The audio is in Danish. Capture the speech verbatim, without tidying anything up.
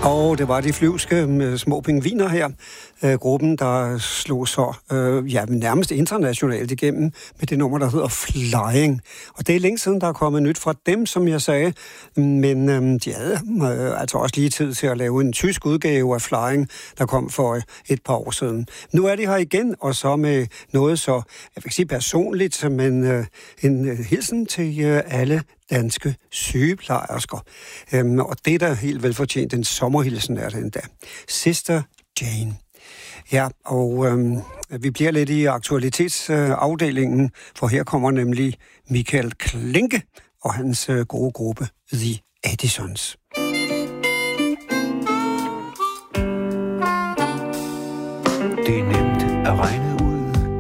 Og det var de flyvske med små pingviner her, øh, gruppen, der slog så øh, ja, nærmest internationalt igennem med det nummer, der hedder Flying. Og det er længe siden, der er kommet nyt fra dem, som jeg sagde, men øh, de havde øh, altså også lige tid til at lave en tysk udgave af Flying, der kom for et par år siden. Nu er de her igen, og så med noget så, jeg vil ikke sige personligt, men øh, en øh, hilsen til øh, alle danske sygeplejersker. Øhm, og det er da helt velfortjent. En sommerhilsen er det endda. Sister Jane. Ja, og øhm, vi bliver lidt i aktualitetsafdelingen, øh, for her kommer nemlig Michael Klinke og hans øh, gode gruppe The Edisons. Det er nemt at regne